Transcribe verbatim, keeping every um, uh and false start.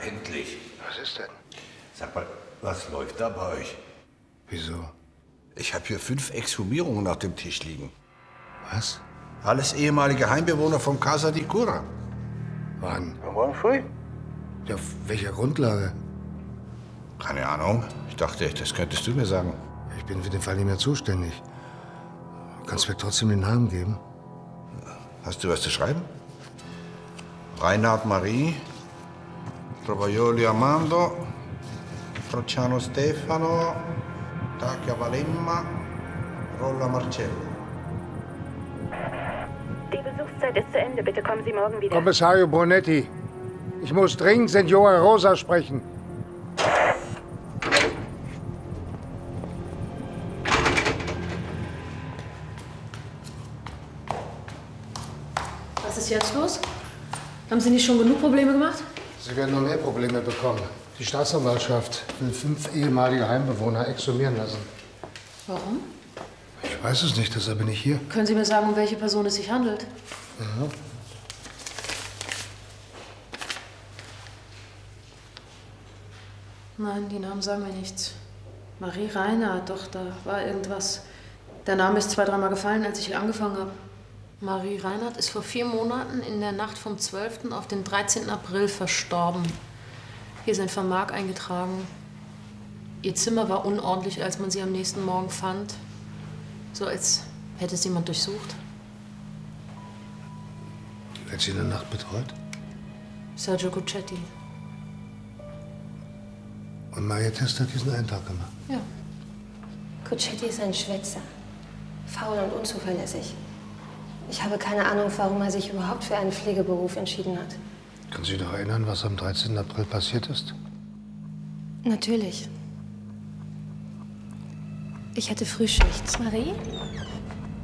endlich. Was ist denn? Sag mal, was läuft da bei euch? Wieso? Ich habe hier fünf Exhumierungen auf dem Tisch liegen. Was? Alles ehemalige Heimbewohner vom Casa di Cura. Wann? Morgen früh? Ja, auf welcher Grundlage? Keine Ahnung. Ich dachte, das könntest du mir sagen. Ich bin für den Fall nicht mehr zuständig. Du kannst mir trotzdem den Namen geben. Hast du was zu schreiben? Reinhard Marie, Trovaioli Armando, Trociano Stefano, Tacchia Valemma, Rolla Marcello. Die Besuchszeit ist zu Ende. Bitte kommen Sie morgen wieder. Kommissario Brunetti, ich muss dringend Signora Rosa sprechen. Was ist jetzt los? Haben Sie nicht schon genug Probleme gemacht? Sie werden noch mehr Probleme bekommen. Die Staatsanwaltschaft will fünf ehemalige Heimbewohner exhumieren lassen. Warum? Ich weiß es nicht, deshalb bin ich hier. Können Sie mir sagen, um welche Person es sich handelt? Ja. Nein, die Namen sagen mir nichts. Marie Reinhardt, doch, da war irgendwas. Der Name ist zwei, dreimal gefallen, als ich hier angefangen habe. Marie Reinhardt ist vor vier Monaten in der Nacht vom zwölften auf den dreizehnten April verstorben. Hier ist ein Vermerk eingetragen. Ihr Zimmer war unordentlich, als man sie am nächsten Morgen fand. So als hätte es jemand durchsucht. Wer hat sie in der Nacht betreut? Sergio Guccetti. Und Maria Test hat diesen Eintrag gemacht? Ja. Guccetti ist ein Schwätzer. Faul und unzuverlässig. Ich habe keine Ahnung, warum er sich überhaupt für einen Pflegeberuf entschieden hat. Können Sie sich noch erinnern, was am dreizehnten April passiert ist? Natürlich. Ich hatte Frühschicht. Marie?